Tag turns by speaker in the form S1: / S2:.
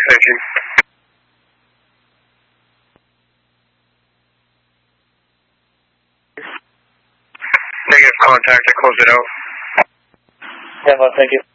S1: Thank you. Negative contact, I closed it out.
S2: Yeah, well, thank you.